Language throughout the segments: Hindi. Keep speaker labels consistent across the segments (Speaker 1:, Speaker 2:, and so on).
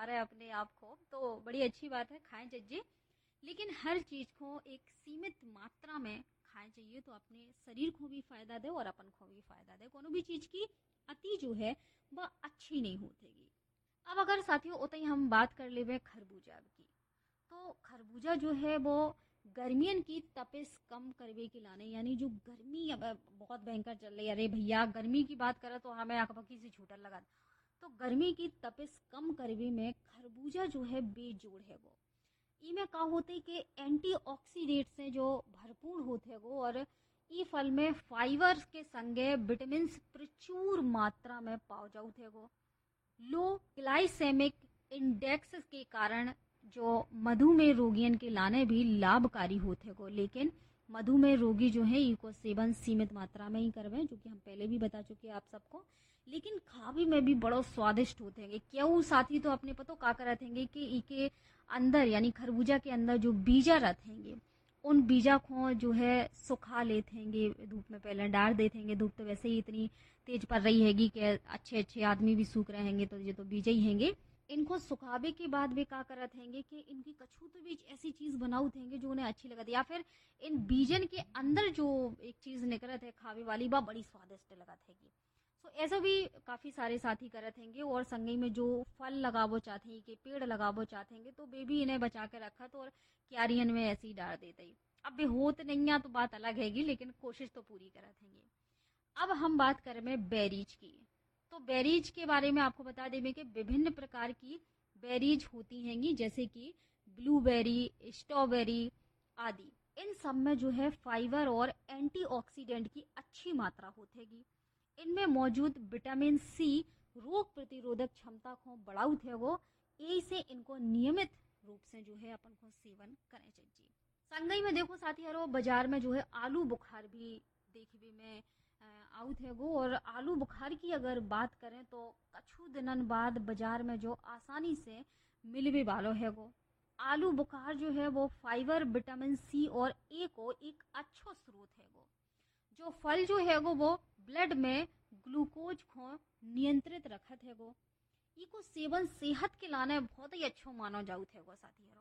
Speaker 1: रहा है अपने आप को, तो बड़ी अच्छी बात है, खाएं जज्जी। लेकिन हर चीज को एक सीमित मात्रा में खाएं चाहिए, तो अपने शरीर को भी फायदा दे और अपन को भी फायदा दे। कोनो भी चीज की अति जो है वह अच्छी नहीं होती। अब अगर साथियों उतई हम बात कर ले खरबूजा की, तो खरबूजा जो है वो गर्मियन की तपिश कम करवे के लाने, यानी जो गर्मी अब बहुत भयंकर चल रही है, अरे भैया गर्मी की बात करे तो हमें अकबकी से छूटन लगा, तो गर्मी की तपिश कम करवे में खरबूजा जो है बेजोड़ है वो। इमें का होते कि एंटीऑक्सीडेंट से जो भरपूर होते हैं वो, और ई फल में फाइबर के संगे विटामिन प्रचुर मात्रा में पाओ जाते हैं वो। लो ग्लाइसेमिक इंडेक्स के कारण जो मधुमेह रोगियन के लाने भी लाभकारी होते को, लेकिन मधुमेह रोगी जो है इको सेवन सीमित मात्रा में ही करवे, जो कि हम पहले भी बता चुके हैं आप सबको। लेकिन खावे में भी बड़ो स्वादिष्ट होते हैं। क्यों साथी, तो अपने पतो का करत हैं कि इके अंदर यानी खरबूजा के अंदर जो बीजा रहेंगे, उन बीजा को जो है सुखा लेते हैं, धूप में पहले डाल देते हैं। धूप तो वैसे ही इतनी तेज पड़ रही हैगी कि अच्छे अच्छे आदमी भी सूख रहे हैं, तो ये तो बीजे ही हैंगे। इनको सुखावे के बाद वे का करत हैंगे कि इनकी कछू तो बीज ऐसी चीज बनाऊ थे जो उन्हें अच्छी लगती, या फिर इन बीजन के अंदर जो एक चीज निकलत है खावे वाली, वह बड़ी स्वादिष्ट लगत हैगी। तो ऐसा भी काफी सारे साथी करत हैंगे। और संगई में जो फल लगावो चाहते हैं, कि पेड़ लगावो चाहते हैं, तो वे भी इन्हें बचा के रखा तो और क्यारियन में ऐसे ही डाल देते। अब वे होत नहीं है तो बात अलग हैगी, लेकिन कोशिश तो पूरी करत हैंगे। अब हम बात करें में बेरीज की, तो बेरीज के बारे में आपको बता दें कि विभिन्न प्रकार की बेरीज होती हैंगी, जैसे कि ब्लूबेरी, स्ट्रॉबेरी आदि। इन सब में जो है फाइबर और एंटीऑक्सीडेंट की अच्छी मात्रा होती। इनमें मौजूद विटामिन सी रोग प्रतिरोधक क्षमता को बढ़ाऊ थे वो, ऐसे इनको नियमित रूप से जो है अपन को सेवन करने चाहिए। संगई में देखो साथियों, बाजार में जो है आलू बुखार भी देखने में आउट है वो। और आलू बुखार की अगर बात करें तो कछु दिनन बाद बाजार में जो आसानी से मिलवे वालो है वो। आलू बुखार जो है वो फाइबर, विटामिन सी और ए को एक अच्छो स्रोत है वो। जो फल जो है वो ब्लड में ग्लूकोज को नियंत्रित रखत है वो। इको सेवन सेहत के लाने बहुत ही अच्छो मानो जाऊत है वो साथियों।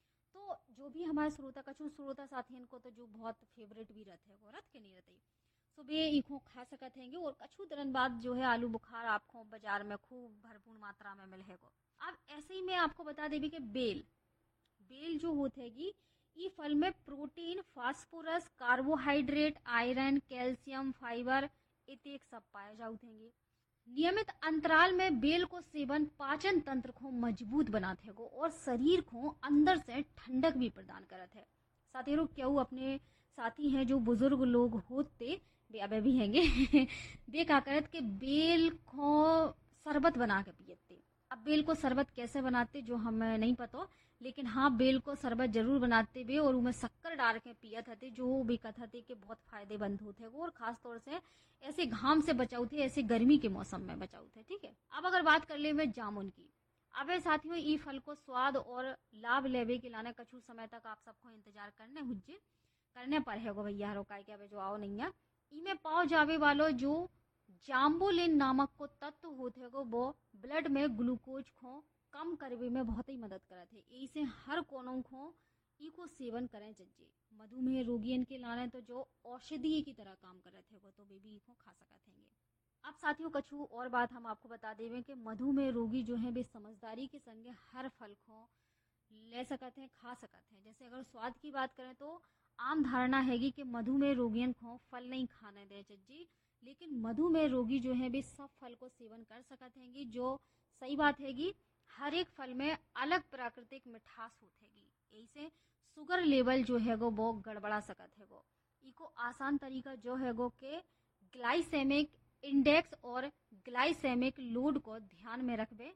Speaker 1: तो जो भी हमारे श्रोता कछु श्रोता साथियन को तो जो बहुत फेवरेट भी रहते हैं वो, रथ के नहीं रहते, सुबह इको खा सकते हैं। और कछु दिनन बाद जो है आलू बुखार आपको बाजार में खूब भरपूर मात्रा में मिलेगा। अब ऐसे ही मैं आपको बता देवी कि बेल जो होतेगी, ये फल में protein, phosphorus, carbohydrate, iron, calcium, fibre इत्यादि सब पाए जाते हैं। नियमित अंतराल में बेल को सेवन पाचन तंत्र को मजबूत बनाते हैं और शरीर को अंदर से ठंडक भी प्रदान करते हैं। साथियों, क्यों अपने साथी हैं जो बुजुर्ग लोग होते वे अबे भी हैंगे वे का करत के बेल को शरबत बना के पियते। अब बेल को शरबत कैसे बनाते जो हमें नहीं पता, लेकिन हाँ बेल को शरबत जरूर बनाते वे और उनमें शक्कर डाल के पियत थे, जो भी कहते थे कि बहुत फायदेमंद होते और खास तौर से ऐसे घाम से बचाऊ थे, ऐसे गर्मी के मौसम में बचाऊ थे। ठीक है, अब अगर बात कर ले मैं जामुन की। अब साथियों, ई फल को स्वाद और लाभ लेवे के लाने कछु समय तक आप सबको इंतजार करने पर है भैया रोकाई के अबे जो आओ नहीं है। इमें पाओ जावे वालो जो जाम्बुलिन नामक को तत्व होते गो वो ब्लड में ग्लूकोज को कम करने में बहुत ही मदद करते हैं। इसे हर कोनों को इको सेवन करें चाहिए। मधुमेह रोगियन के लाने तो जो औषधि की तरह काम कर रहे थे वो, तो वे भी इको खा सकते हैं। अब साथियों कछु और बात हम आपको बता देवें कि मधुमेह रोगी जो है वे समझदारी के संगे हर फल को ले सकते हैं, खा सकते हैं। जैसे अगर स्वाद की बात करें तो आम धारणा हैगी कि मधुमेह रोगियन को फल नहीं खाने दे चाहिए, लेकिन मधुमेह रोगी जो है वे सब फल को सेवन कर सकते हैं। जो सही बात हैगी, हर एक फल में अलग प्राकृतिक मिठास होतेगी, ऐसे शुगर लेवल जो है वो गड़बड़ा सकत है वो। इको आसान तरीका जो है वो के ग्लाइसेमिक इंडेक्स और ग्लाइसेमिक लोड को ध्यान में रखबे।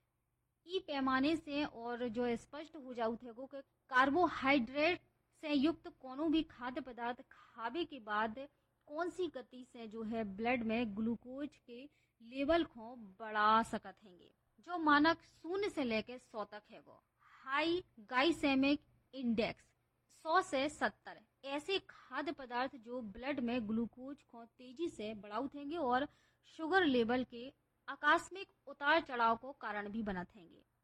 Speaker 1: ई पैमाने से और जो स्पष्ट हो जाऊ थे कि कार्बोहाइड्रेट से युक्त कोनो भी खाद्य पदार्थ खावे के बाद कौन सी गति से जो है ब्लड में ग्लूकोज के लेवल को बढ़ा सकत हैंगे। जो मानक 0 से लेकर 100 तक है वो हाई ग्लाइसेमिक इंडेक्स 100 से 70 ऐसे खाद्य पदार्थ जो ब्लड में ग्लूकोज को तेजी से बढ़ाते और शुगर लेवल के आकस्मिक उतार चढ़ाव को कारण भी बनते हैं।